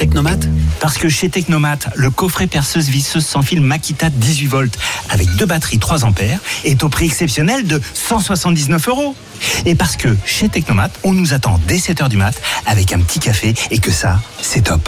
Technomat ? Parce que chez Technomat, le coffret perceuse-visseuse sans fil Makita 18 volts avec 2 batteries 3 ampères est au prix exceptionnel de 179 €. Et parce que chez Technomat, on nous attend dès 7h du mat avec un petit café et que ça, c'est top.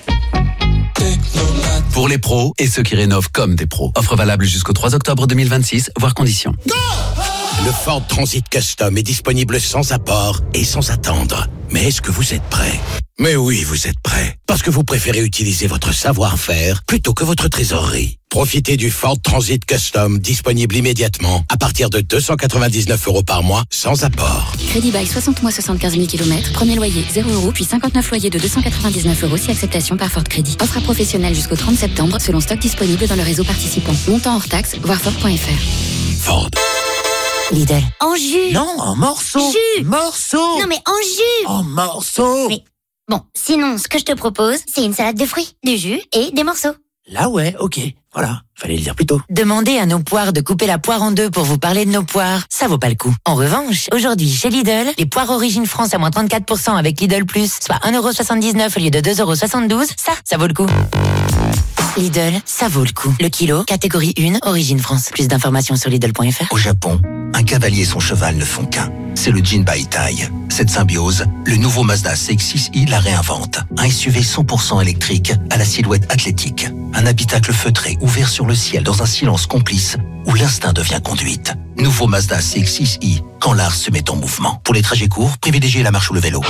Pour les pros et ceux qui rénovent comme des pros. Offre valable jusqu'au 3 octobre 2026, voire conditions. Le Ford Transit Custom est disponible sans apport et sans attendre. Mais est-ce que vous êtes prêt ? Mais oui, vous êtes prêt. Parce que vous préférez utiliser votre savoir-faire plutôt que votre trésorerie. Profitez du Ford Transit Custom disponible immédiatement à partir de 299 € par mois sans apport. Crédit bail 60 mois 75 000 km, premier loyer 0 € puis 59 loyers de 299 € si acceptation par Ford Crédit. Offre à professionnel jusqu'au 30 septembre selon stock disponible dans le réseau participant. Montant hors taxe, voir Ford.fr. Ford. Lidl. En jus. Non, en morceaux. Jus. Morceaux. Non mais en jus. En morceaux. Mais bon, sinon, ce que je te propose, c'est une salade de fruits, du jus et des morceaux. Là ouais, ok. Voilà, fallait le dire plus tôt. Demandez à nos poires de couper la poire en deux pour vous parler de nos poires. Ça vaut pas le coup. En revanche, aujourd'hui, chez Lidl, les poires Origine France à moins 34% avec Lidl Plus, soit 1,79 € au lieu de 2,72 €, ça vaut le coup. Lidl, ça vaut le coup. Le kilo, catégorie 1, Origine France. Plus d'informations sur Lidl.fr. Au Japon, un cavalier et son cheval ne font qu'un. C'est le Jinbai Tai. Cette symbiose, le nouveau Mazda CX-6i la réinvente. Un SUV 100% électrique à la silhouette athlétique. Un habitacle feutré ouvert sur le ciel dans un silence complice où l'instinct devient conduite. Nouveau Mazda CX-6i, quand l'art se met en mouvement. Pour les trajets courts, privilégiez la marche ou le vélo.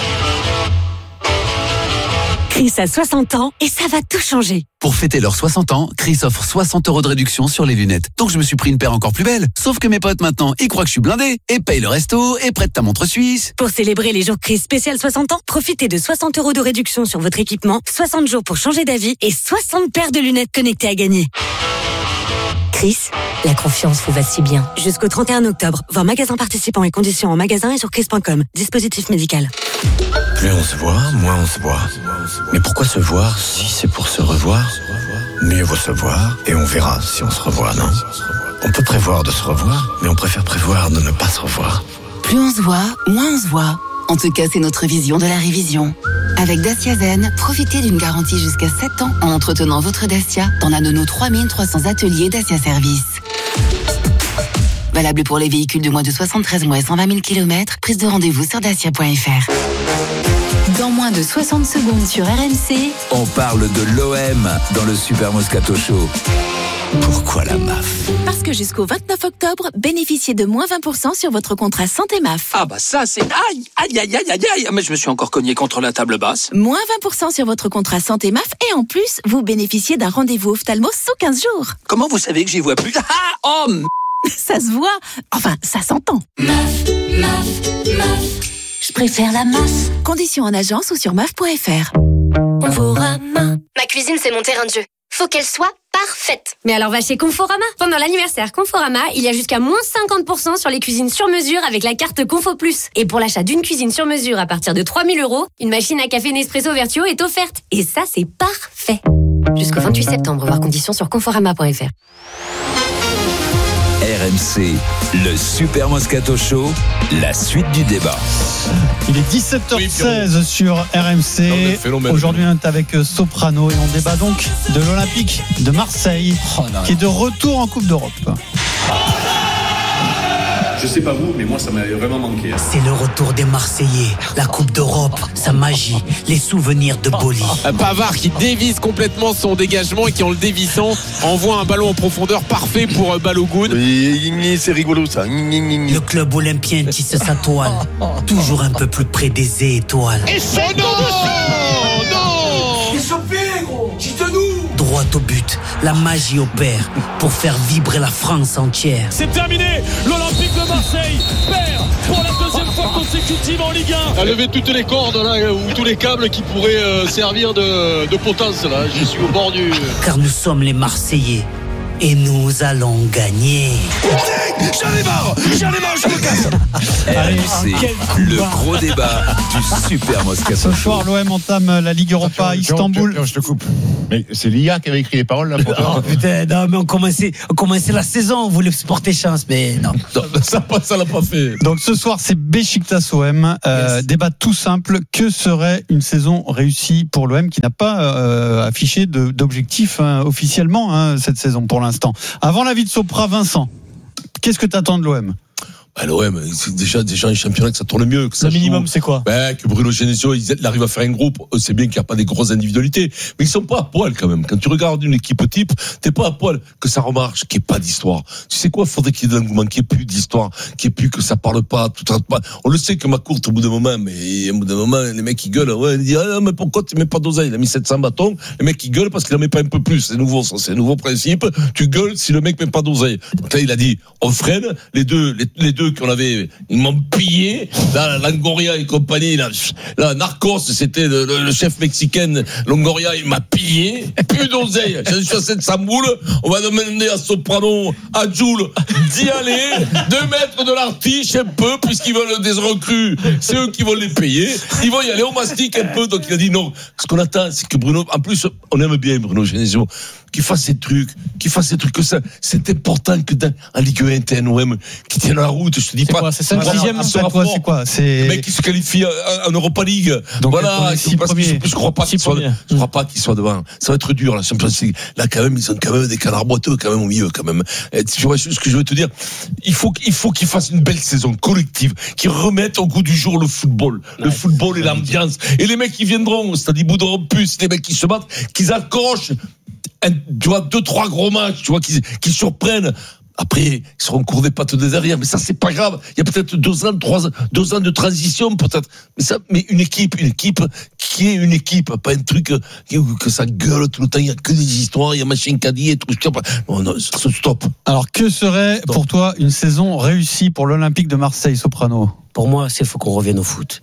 Chris a 60 ans et ça va tout changer. Pour fêter leurs 60 ans, Chris offre 60 € de réduction sur les lunettes. Donc je me suis pris une paire encore plus belle. Sauf que mes potes maintenant, ils croient que je suis blindé et payent le resto et prêtent ta montre suisse. Pour célébrer les jours Chris spécial 60 ans, profitez de 60 € de réduction sur votre équipement, 60 jours pour changer d'avis et 60 paires de lunettes connectées à gagner. Chris, la confiance vous va si bien. Jusqu'au 31 octobre, voir magasin participants et conditions en magasin et sur chris.com. Dispositif médical. Plus on se voit, moins on se voit. Mais pourquoi se voir si c'est pour se revoir ? Mieux vaut se voir et on verra si on se revoit, non ? On peut prévoir de se revoir, mais on préfère prévoir de ne pas se revoir. Plus on se voit, moins on se voit. En tout cas, c'est notre vision de la révision. Avec Dacia Zen, profitez d'une garantie jusqu'à 7 ans en entretenant votre Dacia dans l'un de nos 3300 ateliers Dacia Service. Valable pour les véhicules de moins de 73 mois et 120 000 km, prise de rendez-vous sur dacia.fr. Dans moins de 60 secondes sur RMC, On parle de l'OM dans le Super Moscato Show. Pourquoi la MAF ? Parce que jusqu'au 29 octobre, bénéficiez de moins 20% sur votre contrat santé MAF. Ah bah ça c'est... Aïe, aïe, aïe, aïe, aïe, aïe. Mais je me suis encore cogné contre la table basse. Moins 20% sur votre contrat santé MAF et en plus, vous bénéficiez d'un rendez-vous ophtalmo sous 15 jours. Comment vous savez que j'y vois plus ? Ah, oh, Ça se voit. Enfin, ça s'entend. MAF. Je préfère la MAF. Conditions en agence ou sur MAF.fr. Conforama. Ma cuisine, c'est mon terrain de jeu. Faut qu'elle soit parfaite. Mais alors va chez Conforama. Pendant l'anniversaire Conforama, il y a jusqu'à moins 50% sur les cuisines sur mesure avec la carte Confo Plus. Et pour l'achat d'une cuisine sur mesure à partir de 3 000 €, une machine à café Nespresso Vertuo est offerte. Et ça, c'est parfait. Jusqu'au 28 septembre, voir conditions sur conforama.fr. RMC, le Super Moscato Show, la suite du débat. Il est 17h16 sur RMC. Aujourd'hui, on est avec Soprano et on débat donc de l'Olympique de Marseille qui est de retour en Coupe d'Europe. Je sais pas vous, mais moi ça m'a vraiment manqué. C'est le retour des Marseillais, la Coupe d'Europe, sa magie, les souvenirs de Boli. Pavard qui dévisse complètement son dégagement et qui en le dévissant envoie un ballon en profondeur parfait pour Balogun. C'est rigolo ça. Le club olympien tisse sa toile, toujours un peu plus près des étoiles. Et c'est non. Il se fait gros, nous. Droit au but, la magie opère pour faire vibrer la France entière. C'est terminé, l'Olympique de Marseille perd pour la deuxième fois consécutive en Ligue 1. A levé toutes les cordes là, ou tous les câbles qui pourraient servir de potence là. Je suis au bord du... Car nous sommes les Marseillais, Et nous allons gagner. J'en ai marre, je me casse. RMC, le gros débat du Super Moscato. Ce soir, l'OM entame la Ligue Europa à Istanbul. Je te coupe. Mais c'est l'IA qui avait écrit les paroles là pour toi. Oh putain, non, mais on commençait la saison, on voulait se porter chance, mais non. Ça l'a pas fait. Donc ce soir, c'est Beşiktaş OM. Débat tout simple. Que serait une saison réussie pour l'OM qui n'a pas affiché d'objectif officiellement cette saison pour l'instant. Avant l'avis de Sopra, Vincent, qu'est-ce que tu attends de l'OM ? L'OM, c'est déjà un championnat que ça tourne mieux. Que ça le minimum, c'est quoi? Que Bruno Genesio, il arrive à faire un groupe. C'est bien qu'il n'y a pas des grosses individualités, mais ils sont pas à poil quand même. Quand tu regardes une équipe type, t'es pas à poil. Que ça remarche, qu'il n'y ait pas d'histoire. Tu sais quoi? Faudrait qu'il y ait de l'engouement, qu'il n'y ait plus d'histoire, qu'il n'y ait plus que ça parle pas, tout traite pas. On le sait que ma courte, au bout d'un moment, les mecs, ils gueulent. Ouais, ils disent, mais pourquoi tu mets pas d'oseille? Il a mis 700 bâtons. Les mecs, ils gueulent parce qu'il en met pas un peu plus. C'est nouveau, ça. C'est un nouveau principe. Tu gueules si le mec met pas d'oseille. Donc là, il a dit, on freine. Les deux qu'on avait, ils m'ont pillé. Là, Longoria et compagnie, là, Narcos, c'était le chef mexicain. Longoria, il m'a pillé. Plus d'oseille. J'ai suis à 700 moules. On va demander à Soprano, à Jules, d'y aller, de mettre de l'artiche un peu, puisqu'ils veulent des recrues. C'est eux qui vont les payer. Ils vont y aller, on mastique un peu. Donc il a dit non. Ce qu'on attend, c'est que Bruno, en plus, on aime bien Bruno Genesio, qu'il fasse ces trucs, que ça, c'est important que en Ligue 1, t'es un OM qui tient la route. Je te dis pas. C'est 5-6e, c'est quoi? C'est le mec qui se qualifie en Europa League. Donc, voilà. Je crois pas qu'il soit devant. Ça va être dur, la Champions League. Là, quand même, ils ont quand même des canards boiteux, quand même, au milieu, quand même. Et tu vois ce que je veux te dire? Il faut qu'ils fassent une belle saison collective, qu'ils remettent au goût du jour le football. Le football et l'ambiance. Et les mecs qui viendront, c'est-à-dire, bouderont plus, les mecs qui se battent, qu'ils accrochent, tu vois, 2-3 gros matchs, tu vois, qui surprennent. Après, ils seront au cours des pattes de derrière, mais ça, c'est pas grave. Il y a peut-être 2 ans de transition, peut-être. Mais une équipe qui est une équipe, pas un truc que ça gueule tout le temps. Il y a que des histoires, il y a machin caddie et tout. Non, stop. Alors, que serait pour toi une saison réussie pour l'Olympique de Marseille, Soprano? Pour moi, il faut qu'on revienne au foot.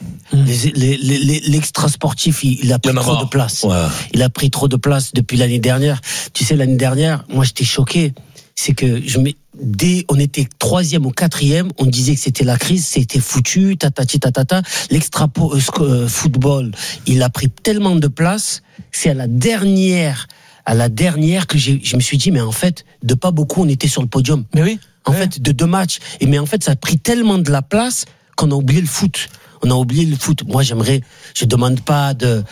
L'extra sportif, il a pris trop de place. Ouais. Il a pris trop de place depuis l'année dernière. Tu sais, l'année dernière, moi, j'étais choqué. C'est que dès on était 3e ou 4e, on disait que c'était la crise, c'était foutu, tatata. L'extra football, il a pris tellement de place. C'est à la dernière que je me suis dit, mais en fait, de pas beaucoup, on était sur le podium. Mais oui. En fait, de 2 matchs. Mais en fait, ça a pris tellement de la place qu'on a oublié le foot. Moi, je demande pas des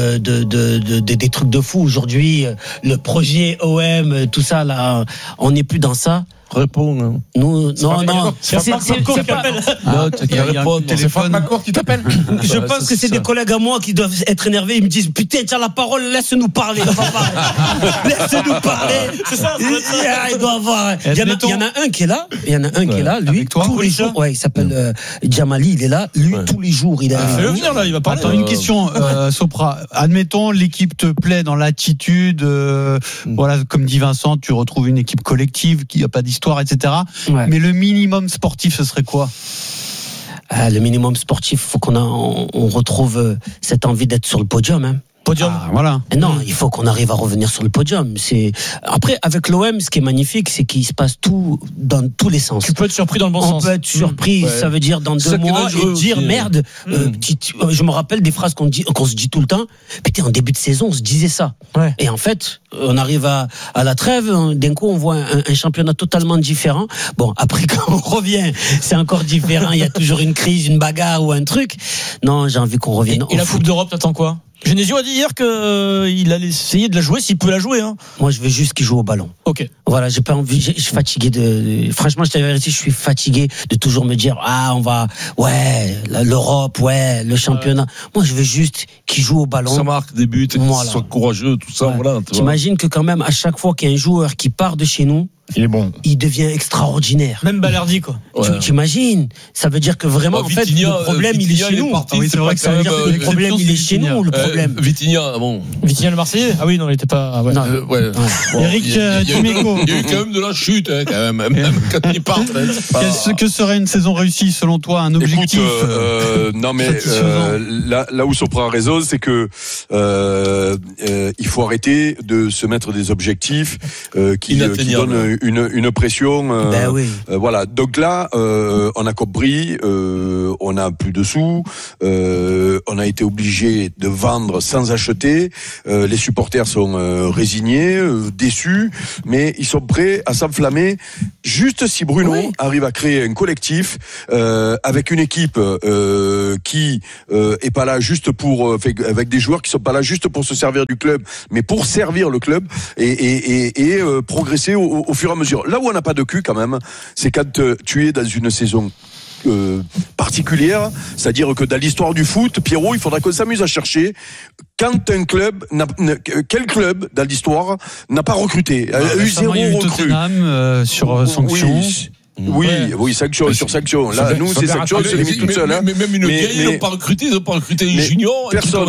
trucs de fou. Aujourd'hui, le projet OM, tout ça, là, on n'est plus dans ça. Réponds. Hein. Non. C'est Franck Macourt qui t'appelle. C'est Franck Macourt qui t'appelle. Je pense que c'est des collègues à moi qui doivent être énervés. Ils me disent, putain, tiens la parole, laisse-nous parler. Laisse-nous parler. C'est ça. Il doit avoir. Il y en a un qui est là. Lui, tous les jours. Ouais, il s'appelle Djamali. Il est là. Lui, tous les jours, il est là. Fais-le venir là. Il va parler. Attends, une question, Sopra. Admettons, l'équipe te plaît dans l'attitude. Voilà, comme dit Vincent, tu retrouves une équipe collective qui n'a pas d'histoire, etc. Ouais. Mais le minimum sportif, ce serait quoi? Le minimum sportif, faut qu'on retrouve cette envie d'être sur le podium. Hein. Podium. Voilà. Non, il faut qu'on arrive à revenir sur le podium. Après, avec l'OM, ce qui est magnifique, c'est qu'il se passe tout dans tous les sens. Tu peux être surpris dans le bon sens. On peut être surpris, ça veut dire dans 2 mois, et dire merde. Je me rappelle des phrases qu'on se dit tout le temps. Putain, en début de saison, on se disait ça. Ouais. Et en fait, on arrive à la trêve, d'un coup, on voit un championnat totalement différent. Bon, après, quand on revient, c'est encore différent. Il y a toujours une crise, une bagarre ou un truc. Non, j'ai envie qu'on revienne. Et la Coupe d'Europe, t'attends quoi? Genesio a dit hier qu'il allait essayer de la jouer s'il peut la jouer. Hein. Moi, je veux juste qu'il joue au ballon. Ok. Voilà, j'ai pas envie. Je suis fatigué Franchement, je t'avais dit, je suis fatigué de toujours me dire l'Europe, le championnat. Moi, je veux juste qu'il joue au ballon. Ça marque des buts, qu'il soit courageux, tout ça. Ouais. Voilà. T'imagines que quand même, à chaque fois qu'il y a un joueur qui part de chez nous, Il est bon. Il devient extraordinaire. Même Balerdi, quoi. Tu imagines? Ça veut dire que vraiment, en fait, le problème, il est chez nous. C'est vrai que ça veut dire que le problème, il est chez nous, le problème. Vitinha, bon. Vitinha, le Marseillais? Ah oui, non, il était pas. Ouais. Eric Dimeco. Il y a eu quand même de la chute, quand même quand il part. Que serait une saison réussie, selon toi, un objectif? Écoute, non, mais là où Sopra a raison, c'est que il faut arrêter de se mettre des objectifs qui donnent une pression. Voilà. Donc là, on a compris, on a plus de sous, on a été obligé de vendre sans acheter. Les supporters sont résignés, déçus, mais ils sont prêts à s'enflammer juste si Bruno arrive à créer un collectif avec une équipe qui est pas là juste pour avec des joueurs qui sont pas là juste pour se servir du club, mais pour servir le club et progresser au fur et à mesure. Là où on n'a pas de cul quand même, c'est quand tu es dans une saison particulière, c'est-à-dire que dans l'histoire du foot, Pierrot, il faudra qu'on s'amuse à chercher quand un club, quel club dans l'histoire n'a pas recruté, a eu zéro recrue sur sanction. Oui, sanction sur sanction. Là, nous, c'est sanction, c'est limite toute seule. Mais même une vieille, ils n'ont pas recruté les juniors. Personne,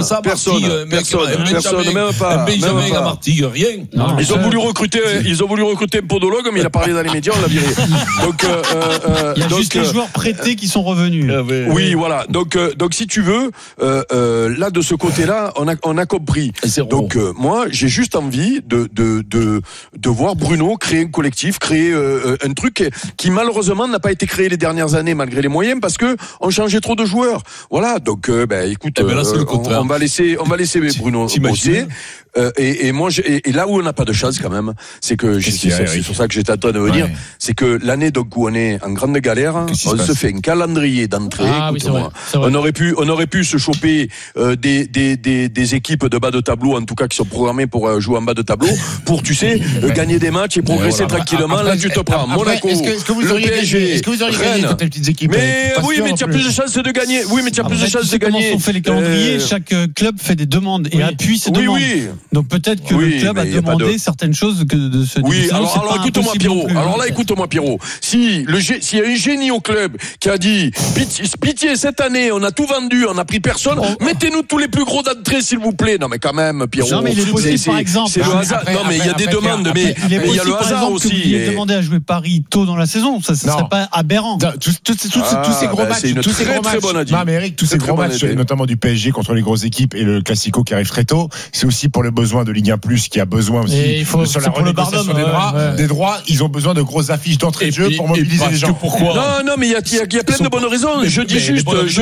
même pas. Benjamin à Martigues, rien. Ils ont voulu recruter un podologue, mais il a parlé dans les médias, on l'a viré. Donc, il y a juste les joueurs prêtés qui sont revenus. Oui, voilà. Donc, si tu veux, là, de ce côté-là, on a compris. Donc, moi, j'ai juste envie de voir Bruno créer un collectif, créer un truc qui malheureusement n'a pas été créé les dernières années malgré les moyens parce que on changeait trop de joueurs. Voilà, donc écoute, là, on va laisser Bruno bosser. Et moi, et là où on n'a pas de chance quand même, c'est que c'est sur ça que j'étais en train de venir, c'est que l'année donc où on est en grande galère, on se fait un calendrier d'entrée. On aurait pu se choper des équipes de bas de tableau, en tout cas qui sont programmées pour jouer en bas de tableau, pour gagner des matchs et progresser tranquillement. Là, tu te prends Monaco. Est-ce que vous auriez gagné contre les petites équipes? Mais oui, mais tu as plus de chances de gagner. Oui, mais tu as plus de chances de gagner. Comment on fait les calendriers? Chaque club fait des demandes et appuie ses demandes. Donc peut-être que le club a demandé certaines choses de ce niveau. Oui, alors écoute-moi Pierrot. Alors là, écoute-moi Pierrot. S'il y a un génie au club qui a dit pitié cette année, on a tout vendu, on a pris personne, mettez-nous tous les plus gros d'entrée s'il vous plaît. Non mais quand même Pierrot. Non mais il est possible par exemple. C'est le hasard. Non mais il y a des demandes, mais il y a le hasard aussi. Il est demandé à jouer Paris tôt dans la saison, ça serait pas aberrant. Tous ces gros matchs, non mais Eric, tous ces gros matchs, notamment du PSG contre les grosses équipes et le Classico qui arrive très tôt, c'est aussi pour le besoin de Ligue 1 Plus qui a besoin aussi sur la renégociation des droits. Ils ont besoin de grosses affiches d'entrée de jeu pour mobiliser les gens. Pourquoi? Non mais il y a plein de bonnes raisons. Je dis juste,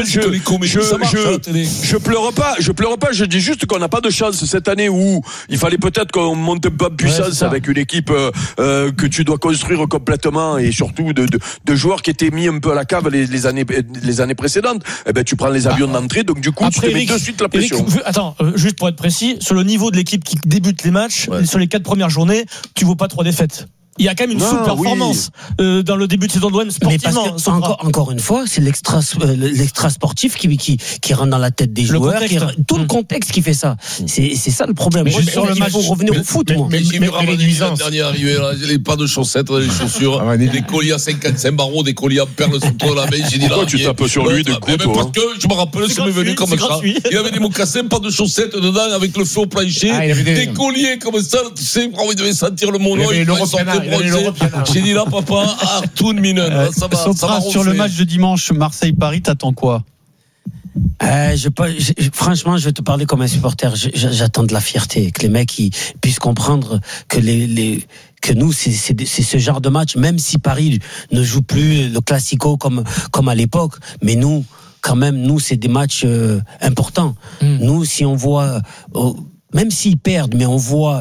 je pleure pas. Je dis juste qu'on n'a pas de chance cette année où il fallait peut-être qu'on monte un peu en puissance avec une équipe que tu dois construire complètement et surtout de joueurs qui étaient mis un peu à la cave les années précédentes. Eh ben tu prends les avions d'entrée, donc du coup tu te mets de suite la pression. Juste pour être précis, sur le niveau de l'équipe qui débute les matchs, sur les 4 premières journées, tu vaux pas 3 défaites. Il y a quand même une sous-performance dans le début de saison de l'OM sportivement. Mais encore une fois, c'est l'extra sportif qui rentre dans la tête des joueurs, tout le contexte qui fait ça. C'est ça le problème. Sur le match, il faut revenir au foot. Mais la dernière arrivée, les pas de chaussettes, les chaussures, des colliers à 55 barreaux, des colliers à perles sur la main. J'ai dit pourquoi tu tapes sur lui des coups, parce que je me rappelle, ça m'est venu comme ça. Il avait des mocassins, pas de chaussettes dedans, avec le feu au plancher, des colliers comme ça. Tu sais, il devait sentir le mono. J'ai dit là, papa, tout de mineur. Ça va sur le match de dimanche, Marseille-Paris, t'attends quoi? Franchement, je vais te parler comme un supporter. J'attends de la fierté, que les mecs ils puissent comprendre que que nous, c'est ce genre de match. Même si Paris ne joue plus le Classico comme à l'époque, mais nous, quand même, c'est des matchs importants. Nous, si on voit même s'ils perdent, mais on voit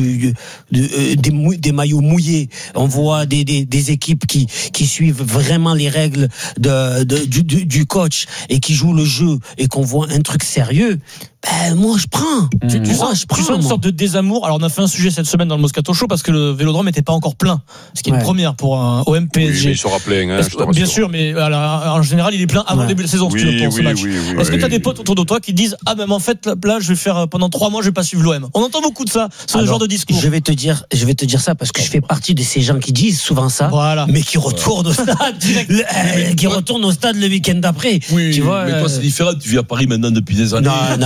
des maillots mouillés, on voit des équipes qui suivent vraiment les règles du coach et qui jouent le jeu et qu'on voit un truc sérieux. moi je prends. Tu sens une sorte de désamour. Alors on a fait un sujet cette semaine dans le Moscato Show parce que le Vélodrome n'était pas encore plein, ce qui est une première pour un OM PSG. Oui, mais il sera plein. Bien sûr, mais en général il est plein avant le début de la saison. Ce match. Est-ce que tu as des potes autour de toi qui disent même en fait là je vais faire pendant 3 mois je vais pas suivre l'OM. On entend beaucoup de ça, ce genre de discours. Je vais te dire ça parce que je fais partie de ces gens qui disent souvent ça, mais qui retournent au stade, qui retournent au stade le week-end d'après. Oui, tu vois, mais toi c'est différent. Tu vis à Paris maintenant depuis des années. Non.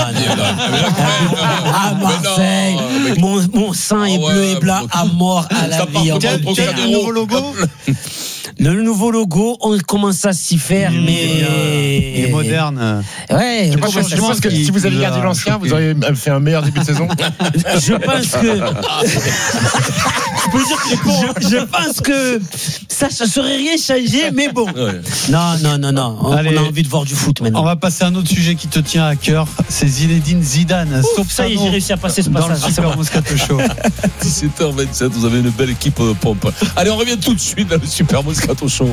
À Marseille, mon sang est bleu et blanc à mort à la vie. Le nouveau logo. Le nouveau logo, on commence à s'y faire, mais il est moderne. Ouais. Je pense que si vous avez gardé l'ancien, vous auriez fait un meilleur début de saison. Je pense que. Je pense que ça serait rien changé, mais bon. Ouais. Non. On a envie de voir du foot maintenant. On va passer à un autre sujet qui te tient à cœur. C'est Zinedine Zidane. Ça y est, j'ai réussi à passer ce dans passage. Le Super Moscato Show. 17h27, vous avez une belle équipe pompe. Allez, on revient tout de suite dans le Super Moscato Show.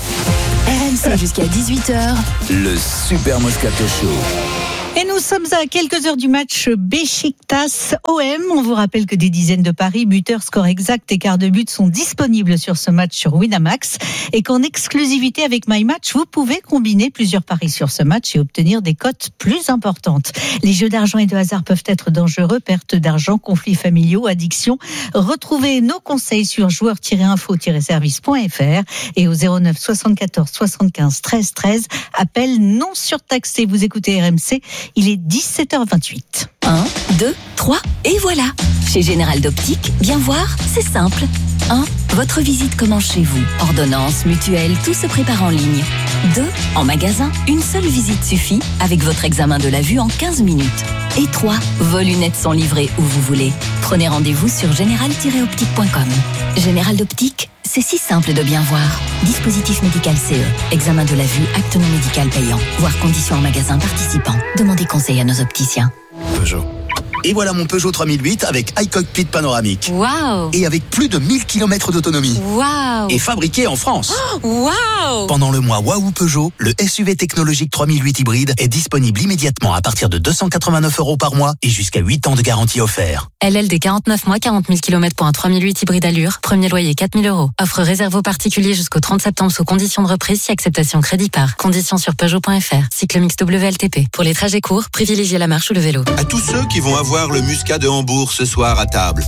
RMC jusqu'à 18h. Le Super Moscato Show. Et nous sommes à quelques heures du match Beşiktaş-OM. On vous rappelle que des dizaines de paris, buteurs, score exact et quart de but sont disponibles sur ce match sur Winamax. Et qu'en exclusivité avec MyMatch, vous pouvez combiner plusieurs paris sur ce match et obtenir des cotes plus importantes. Les jeux d'argent et de hasard peuvent être dangereux. Perte d'argent, conflits familiaux, addiction. Retrouvez nos conseils sur joueurs-info-service.fr et au 09 74 75 13 13. Appel non surtaxé. Vous écoutez RMC. Il est 17h28. 1, 2, 3 et voilà. Chez Général d'Optique, bien voir, c'est simple. 1. Votre visite commence chez vous. Ordonnance, mutuelle, tout se prépare en ligne. 2. En magasin, une seule visite suffit avec votre examen de la vue en 15 minutes. Et 3. Vos lunettes sont livrées où vous voulez. Prenez rendez-vous sur général-optique.com. Général d'Optique, c'est si simple de bien voir. Dispositif médical CE. Examen de la vue, acte non médical payant. Voir conditions en magasin participant. Demandez conseil à nos opticiens. Peugeot. Et voilà mon Peugeot 3008 avec iCockpit panoramique. Waouh! Et avec plus de 1000 km d'autonomie. Waouh! Et fabriqué en France. Waouh! Pendant le mois Waouh Peugeot, le SUV technologique 3008 hybride est disponible immédiatement à partir de 289 € par mois et jusqu'à 8 ans de garantie offert. LLD 49 mois, 40 000 km pour un 3008 hybride Allure. Premier loyer 4 000 €. Offre réservée aux particuliers jusqu'au 30 septembre sous conditions de reprise si acceptation crédit par. Conditions sur Peugeot.fr. Cycle mix WLTP. Pour les trajets courts, privilégiez la marche ou le vélo. À tous ceux qui vont avoir le muscat de Hambourg ce soir à table.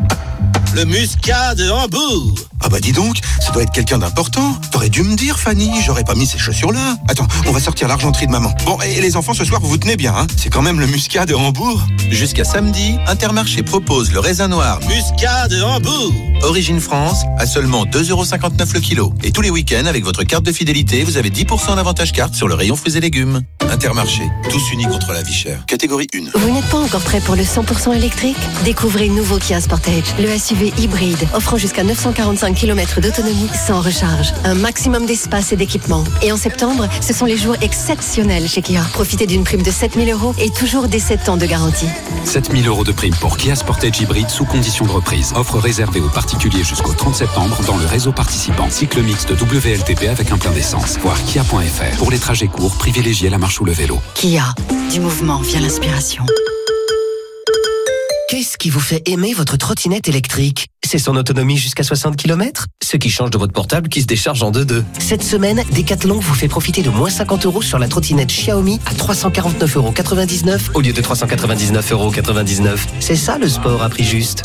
Le muscat de Hambourg. Ah bah dis donc, ça doit être quelqu'un d'important. T'aurais dû me dire, Fanny, j'aurais pas mis ces chaussures-là. Attends, on va sortir l'argenterie de maman. Bon, et les enfants, ce soir, vous vous tenez bien, hein? C'est quand même le muscat de Hambourg. Jusqu'à samedi, Intermarché propose le raisin noir muscat de Hambourg. Origine France, à seulement 2,59 € le kilo. Et tous les week-ends, avec votre carte de fidélité, vous avez 10% d'avantage carte sur le rayon fruits et légumes. Intermarché, tous unis contre la vie chère. Catégorie 1. Vous n'êtes pas encore prêt pour le 100% électrique? Découvrez le nouveau Kia Sportage, le SUV hybride, offrant jusqu'à 945 km d'autonomie sans recharge. Un maximum d'espace et d'équipement. Et en septembre, ce sont les jours exceptionnels chez Kia. Profitez d'une prime de 7 000 € et toujours des 7 ans de garantie. 7 000 € de prime pour Kia Sportage hybride sous condition de reprise. Offre réservée aux particuliers jusqu'au 30 septembre dans le réseau participant. Cycle mixte WLTP avec un plein d'essence. Voir kia.fr. Pour les trajets courts, privilégiez la marche ou le vélo. Kia, du mouvement vient l'inspiration. Qu'est-ce qui vous fait aimer votre trottinette électrique? C'est son autonomie jusqu'à 60 km? Ce qui change de votre portable qui se décharge en 2-2. Cette semaine, Decathlon vous fait profiter de moins 50 € sur la trottinette Xiaomi à 349,99 € au lieu de 399,99 €. C'est ça le sport à prix juste.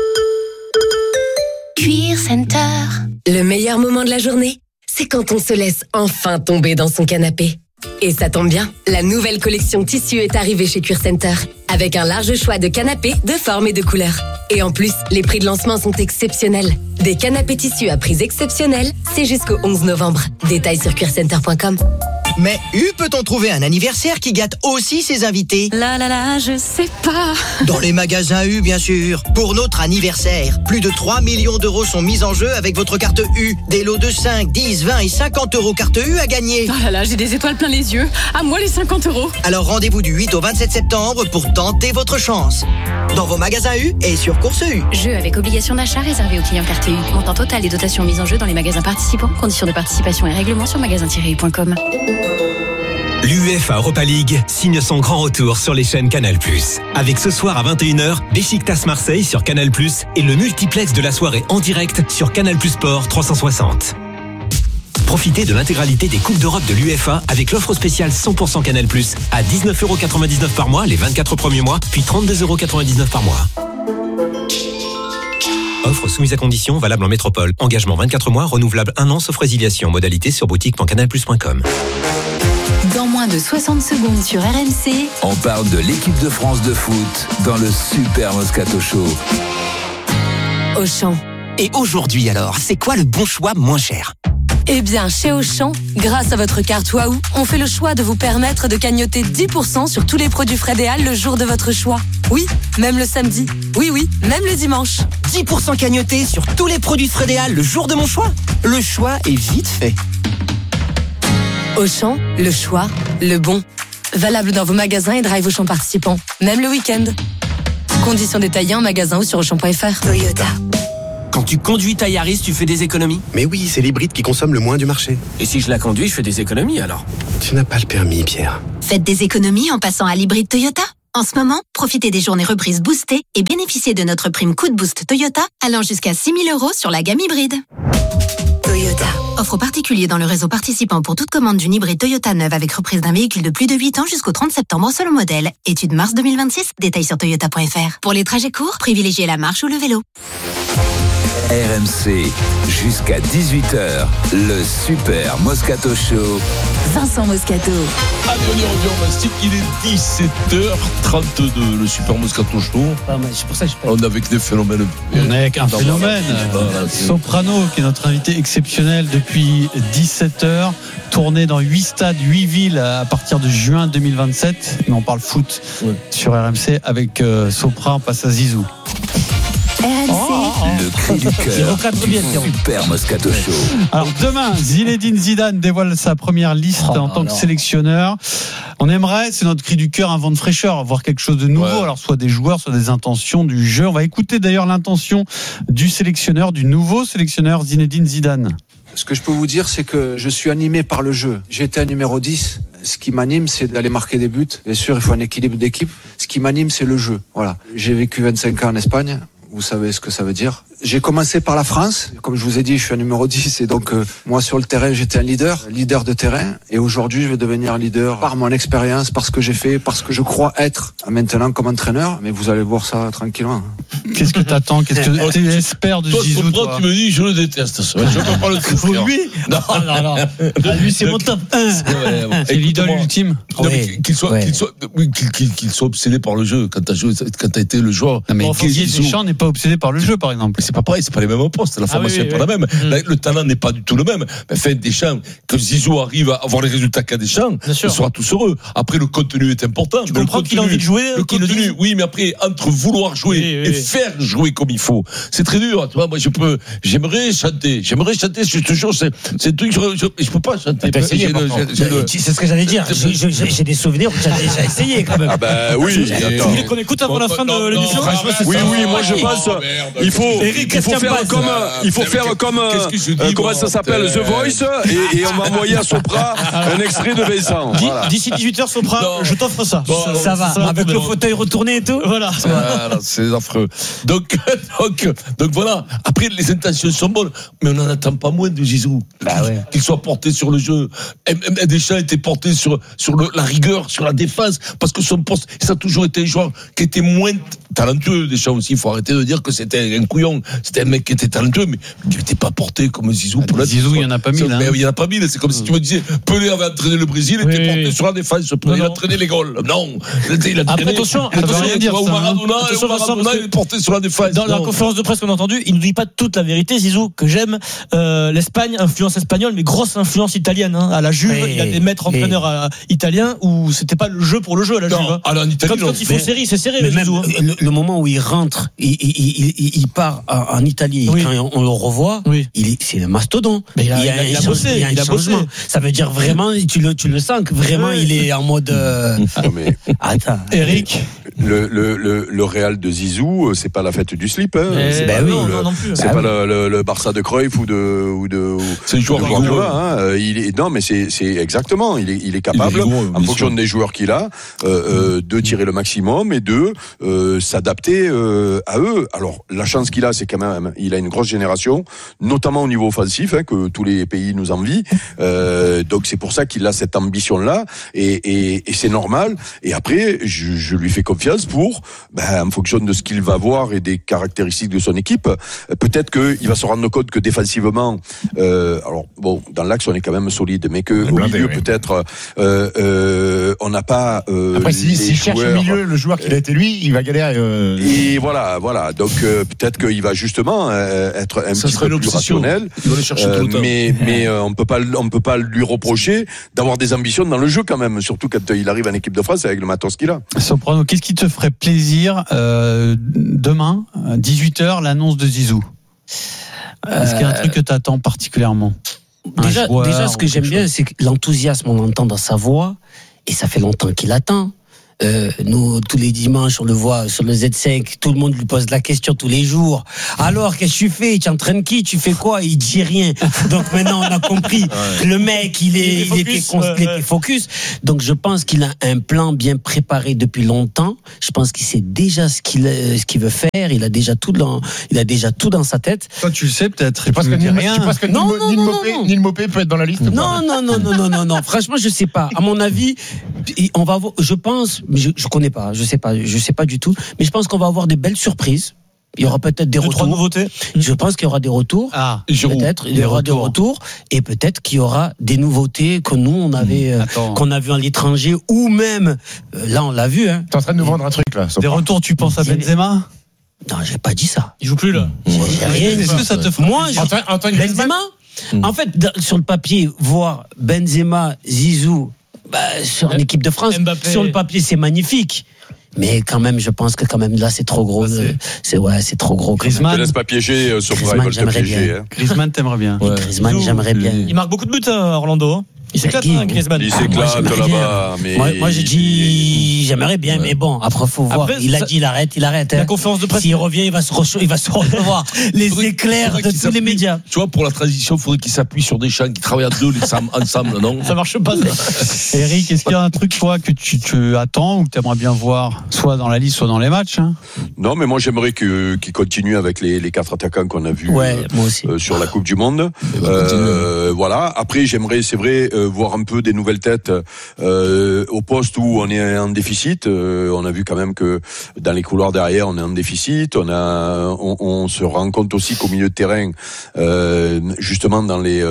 Cuir Center. Le meilleur moment de la journée, c'est quand on se laisse enfin tomber dans son canapé. Et ça tombe bien, la nouvelle collection tissu est arrivée chez Cuir Center, avec un large choix de canapés de formes et de couleurs. Et en plus, les prix de lancement sont exceptionnels. Des canapés tissus à prix exceptionnels, c'est jusqu'au 11 novembre. Détails sur cuircenter.com. Mais peut-on trouver un anniversaire qui gâte aussi ses invités? Là, je sais pas. Dans les magasins U, bien sûr. Pour notre anniversaire, plus de 3 millions € sont mis en jeu avec votre carte U. Des lots de 5, 10, 20 et 50 € carte U à gagner. Oh là, j'ai des étoiles plein les yeux. À moi les 50 €. Alors rendez-vous du 8 au 27 septembre pour tenter votre chance. Dans vos magasins U et sur Course U. Jeu avec obligation d'achat réservé aux clients carte U. Montant total des dotations mises en jeu dans les magasins participants. Conditions de participation et règlements sur magasin-u.com. L'UEFA Europa League signe son grand retour sur les chaînes Canal+. Avec ce soir à 21h, Beşiktaş Marseille sur Canal+, et le multiplex de la soirée en direct sur Canal+ Sport 360. Profitez de l'intégralité des Coupes d'Europe de l'UEFA avec l'offre spéciale 100% Canal+, à 19,99€ par mois les 24 premiers mois, puis 32,99€ par mois. Offre soumise à condition, valable en métropole. Engagement 24 mois, renouvelable 1 an, sauf résiliation. Modalité sur boutique.canalplus.com. Dans moins de 60 secondes sur RMC, on parle de l'équipe de France de foot dans le Super Moscato Show. Auchan. Et aujourd'hui alors, c'est quoi le bon choix moins cher ? Eh bien, chez Auchan, grâce à votre carte Waouh, on fait le choix de vous permettre de cagnoter 10% sur tous les produits Fred et Al le jour de votre choix. Oui, même le samedi. Oui, même le dimanche. 10% cagnoté sur tous les produits Fred et Al le jour de mon choix. Le choix est vite fait. Auchan, le choix, le bon. Valable dans vos magasins et drive Auchan participants, même le week-end. Conditions détaillées en magasin ou sur Auchan.fr. Toyota. Quand tu conduis ta Yaris, tu fais des économies ? Mais oui, c'est l'hybride qui consomme le moins du marché. Et si je la conduis, je fais des économies alors ? Tu n'as pas le permis, Pierre. Faites des économies en passant à l'hybride Toyota. En ce moment, profitez des journées reprises boostées et bénéficiez de notre prime coup de boost Toyota allant jusqu'à 6 000 € sur la gamme hybride. Toyota. Offre aux particuliers dans le réseau participant pour toute commande d'une hybride Toyota neuve avec reprise d'un véhicule de plus de 8 ans jusqu'au 30 septembre selon modèle. Étude mars 2026. Détails sur toyota.fr. Pour les trajets courts, privilégiez la marche ou le vélo. RMC, jusqu'à 18h, le Super Moscato Show. Vincent Moscato. Allez, on va se dire qu'il est 17h32, le Super Moscato Show. C'est pour ça que on est avec des phénomènes. On est avec un phénomène. Soprano, qui est notre invité exceptionnel depuis 17h, tourné dans 8 stades, 8 villes à partir de juin 2027. Mais on parle foot sur RMC avec Sopra, on passe à Zizou. Le cri du cœur du Super Moscato Show. Alors demain, Zinedine Zidane dévoile sa première liste en tant que sélectionneur. On aimerait, c'est notre cri du cœur, un vent de fraîcheur, voir quelque chose de nouveau. Alors soit des joueurs, soit des intentions du jeu. On va écouter d'ailleurs l'intention du sélectionneur, du nouveau sélectionneur Zinedine Zidane. Ce que je peux vous dire, c'est que je suis animé par le jeu. J'ai été un numéro 10. Ce qui m'anime, c'est d'aller marquer des buts. Bien sûr, il faut un équilibre d'équipe. Ce qui m'anime, c'est le jeu. Voilà. J'ai vécu 25 ans en Espagne. Vous savez ce que ça veut dire. J'ai commencé par la France. Comme je vous ai dit, je suis un numéro 10 et donc moi sur le terrain, j'étais un leader de terrain. Et aujourd'hui, je vais devenir leader par mon expérience, par ce que j'ai fait, par ce que je crois être maintenant comme entraîneur. Mais vous allez voir ça tranquillement. Qu'est-ce que t'attends ? Qu'est-ce que tu espères de Zizou, toi ? Tu me dis, je le déteste. Je peux pas le souffrir. Lui ? Non. Lui, c'est mon top 1. C'est l'idole ultime. Qu'il soit obsédé par le jeu quand t'as été le joueur. Mais Deschamps n'est pas obsédé par le jeu, par exemple. C'est pas pareil, c'est pas les mêmes postes. La formation n'est pas la même. Le talent n'est pas du tout le même. Mais Deschamps, que Zizou arrive à avoir les résultats qu'a Deschamps, il sera tous heureux. Après, le contenu est important. Tu comprends qu'il a envie de jouer. Le contenu, oui, mais après, entre vouloir jouer et faire jouer comme il faut, c'est très dur. Tu vois, moi, j'aimerais chanter. Je te jure, c'est un truc, je peux pas chanter. C'est ce que j'allais dire. J'ai des souvenirs où j'avais déjà essayé, quand même. Ah bah oui. Vous voulez qu'on écoute avant la fin de l'émission? Oui, moi je pense. Il faut faire comme comment ça s'appelle, The Voice, et on va envoyer à Sopra un extrait de Vincent. D'ici 18h, Sopra, je t'offre ça. Ça va, avec le fauteuil retourné et tout. Voilà, c'est affreux. Donc voilà. Après, les intentions sont bonnes, mais on n'en attend pas moins de Zizou. Qu'il soit porté sur le jeu. Deschamps était porté sur la rigueur, sur la défense, parce que son poste, ça a toujours été un joueur qui était moins talentueux. Deschamps aussi, il faut arrêter de dire que c'était un couillon. C'était un mec qui était talentueux, mais qui n'était pas porté comme Zizou. Zizou, il n'y en a pas mille. Il n'y en a pas mille. C'est comme si tu me disais, Pelé avait entraîné le Brésil, il était porté sur la défense. Il a entraîné les goals. Non. Après, attention, Maradona, il est porté sur la défense. Dans la conférence de presse qu'on a entendue, il ne dit pas toute la vérité, Zizou, que j'aime. L'Espagne, influence espagnole, mais grosse influence italienne. À la Juve, il y a des maîtres entraîneurs italiens où c'était pas le jeu pour le jeu à la Juve. Quand ils font série, c'est serré. Le moment où il rentre, il part en Italie, et quand on le revoit, c'est un mastodon. Mais il a bossé. Ça veut dire vraiment, tu le sens que vraiment il est en mode. Attends. Eric, le Real de Zizou, c'est pas la fête du slip. Hein. C'est pas le Barça de Cruyff ou de. C'est le joueur hein. Non, mais c'est exactement. Il est capable, en fonction des joueurs qu'il a, de tirer le maximum et de s'adapter à eux. Alors la chance qu'il a, c'est quand même, il a une grosse génération, notamment au niveau offensif, hein, que tous les pays nous envient. Donc c'est pour ça qu'il a cette ambition-là, et c'est normal. Et après, je lui fais confiance pour, en fonction de ce qu'il va voir et des caractéristiques de son équipe, peut-être qu'il va se rendre compte que défensivement, alors bon, dans l'axe on est quand même solide, mais que au milieu peut-être on n'a pas. Après, s'il cherche au milieu le joueur qu'il a été lui, il va galérer. Et voilà. Donc peut-être qu'il va justement être un petit peu plus rationnel. Il va aller chercher tout le temps. Mais on peut pas lui reprocher d'avoir des ambitions dans le jeu quand même, surtout quand il arrive en équipe de France avec le matos qu'il a. Soprano, qu'est-ce qui te ferait plaisir demain, 18h, l'annonce de Zizou? Est-ce qu'il y a un truc que tu attends particulièrement? Déjà, ce que j'aime bien, c'est que l'enthousiasme, on l'entend dans sa voix, et ça fait longtemps qu'il attend. Nous, tous les dimanches, on le voit sur le Z5, tout le monde lui pose la question tous les jours. Alors, qu'est-ce que tu fais? Tu entraînes qui? Tu fais quoi? Il dit rien. Donc maintenant, on a compris. Le mec, il était focus. Donc je pense qu'il a un plan bien préparé depuis longtemps. Je pense qu'il sait déjà ce qu'il veut faire. Il a déjà tout dans sa tête. Toi, tu le sais peut-être. Tu penses que Neil Maupay peut être dans la liste? Non. Franchement, je sais pas. À mon avis, on va voir, je pense. Mais je connais pas, je sais pas du tout. Mais je pense qu'on va avoir des belles surprises. Il y aura peut-être des retours. 3 nouveautés. Je pense qu'il y aura des retours. Peut-être il y aura des retours, et peut-être qu'il y aura des nouveautés que nous on avait qu'on a vu à l'étranger, ou même là on l'a vu. Hein. T'es en train de nous vendre un truc là. Des retours, tu penses à Benzema? Non, j'ai pas dit ça. Il joue plus là. J'ai rien dit. Est-ce que ça te fait? Moi, Benzema. En fait, sur le papier, voir Benzema, Zizou. Sur une équipe de France, Mbappé. Sur le papier, c'est magnifique. Mais quand même, je pense que là, c'est trop gros. C'est trop gros. Griezmann, ne te laisse pas piéger. Griezmann, j'aimerais bien. Griezmann, t'aimerais bien. Griezmann, j'aimerais bien. Il marque beaucoup de buts, Orlando. Il s'éclate, Griezmann. Il s'éclate là-bas. Moi, j'ai dit, j'aimerais bien, mais bon, après, faut voir. Il a dit, il arrête. La conférence de presse. S'il revient, il va se recevoir les éclairs de tous les médias. Tu vois, pour la transition, il faudrait qu'il s'appuie sur des champs, qu'ils travaillent à deux, ensemble, non? Ça marche pas, ça. Eric, est-ce qu'il y a un truc, toi, que tu attends ou que tu aimerais bien voir, soit dans la liste, soit dans les matchs, hein? Non, mais moi, j'aimerais qu'il continue avec les 4 attaquants qu'on a vus sur la Coupe du Monde. Voilà. Après, j'aimerais, c'est vrai, voir un peu des nouvelles têtes au poste où on est en déficit. On a vu quand même que dans les couloirs derrière, on est en déficit. On se rend compte aussi qu'au milieu de terrain, justement dans les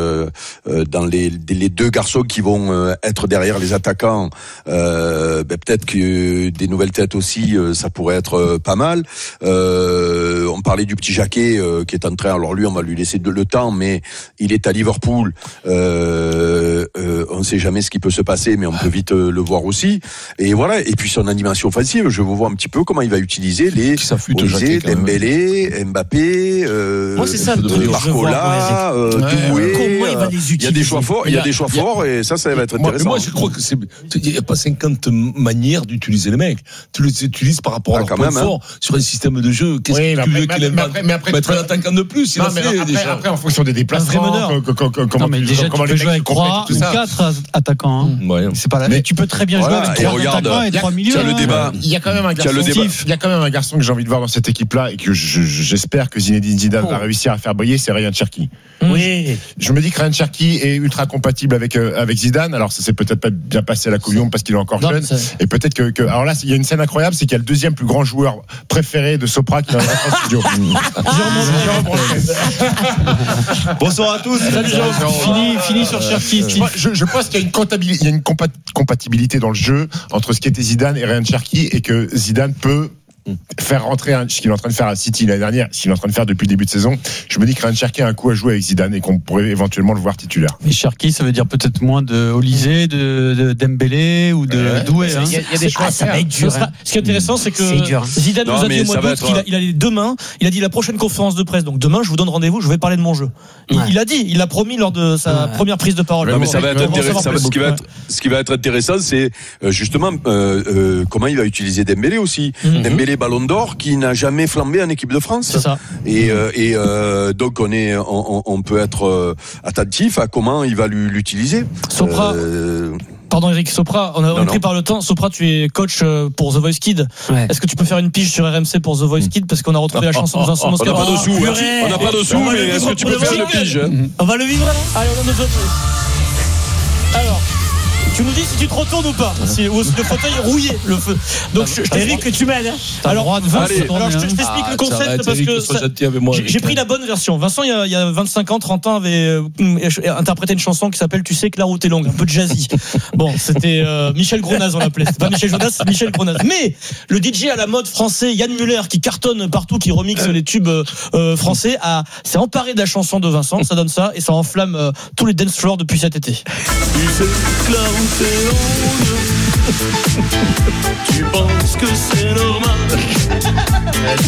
2 garçons qui vont être derrière les attaquants, peut-être que des nouvelles têtes aussi, ça pourrait être pas mal. On parlait du petit Jacquet qui est en train. Alors lui, on va lui laisser le temps, mais il est à Liverpool. On ne sait jamais ce qui peut se passer, mais on peut vite le voir aussi. Et voilà. Et puis son animation offensive, je veux voir un petit peu comment il va utiliser les Olise, Dembélé, Mbappé, c'est ça le truc. Barcola, Doué. Comment il va les utiliser? Il y a des choix forts. Il y a des choix forts, et ça va être intéressant. Moi, je crois que il n'y a pas 50 manières d'utiliser les mecs. Tu les utilises par rapport à leur point fort sur un système de jeu. Qu'est-ce que tu veux qu'il aime mettre un attaquant de plus? Après, en fonction des déplacements, comment les jouer avec 3 ou 4 attaquants. C'est pas mais tu peux très bien jouer avec 3 attaquants et 3 milieux. Il y a quand même un garçon que j'ai envie de voir dans cette équipe-là, et que j'espère que Zinedine Zidane va réussir à faire briller, c'est Ryan Cherki. Oui. Je me dis que Ryan Cherki est ultra compatible avec Zidane. Alors ça s'est peut-être pas bien passé à la Coupe du Monde parce qu'il est encore jeune. Et peut-être que alors là, il y a une scène incroyable, c'est qu'il y a le 2e plus grand joueur préféré de Sopra qui est dans le studio. Bonsoir à tous. Salut Jérôme. Fini sur Cherki. Je pense qu'il y a une compatibilité dans le jeu entre ce qu'était Zidane et Ryan Cherki, et que Zidane peut faire rentrer ce qu'il est en train de faire à City l'année dernière, ce qu'il est en train de faire depuis le début de saison, je me dis que Ryan Cherki a un coup à jouer avec Zidane et qu'on pourrait éventuellement le voir titulaire. Mais Cherki, ça veut dire peut-être moins de Olysée, de Dembélé ou de Doué. Il y a des choix. Ça va être dur. Ce qui est intéressant, c'est que Zidane nous a dit au mois d'août qu'il a demain, il a dit la prochaine conférence de presse. Donc demain, je vous donne rendez-vous, je vais parler de mon jeu. Il a dit, il l'a promis lors de sa première prise de parole. Mais ça va être intéressant. Ce qui va être intéressant, c'est justement comment il va utiliser Dembélé aussi. Dembélé Ballon d'Or qui n'a jamais flambé en équipe de France. C'est ça. Et donc on peut être attentif à comment il va l'utiliser. Sopra. Pardon Eric, Sopra, on est pris par le temps. Sopra, tu es coach pour The Voice Kids. Ouais. Est-ce que tu peux faire une pige sur RMC pour The Voice Kids parce qu'on a retrouvé la chanson de Vincent Moscato. On n'a pas de sous, on n'a pas de sous, mais est-ce que tu peux faire une pige? On va le vivre là. Allez, on a nos autres. Alors. Tu nous dis si tu te retournes ou pas, si le fauteuil est rouillé, le feu. Donc Eric, tu m'aides. Alors je t'explique le concept parce que j'ai pris la bonne version. Vincent, il y a 25 ans, 30 ans, avait interprété une chanson qui s'appelle Tu sais que la route est longue, un peu de jazzy. Bon, c'était Michel Gronaz, on l'appelait. C'est pas Michel Jonas, c'est Michel Gronaz. Mais le DJ à la mode français, Yann Muller, qui cartonne partout, qui remixe les tubes français, s'est emparé de la chanson de Vincent. Ça donne ça et ça enflamme tous les dance floors depuis cet été. Tu sais que la route est longue. Tu penses que c'est normal.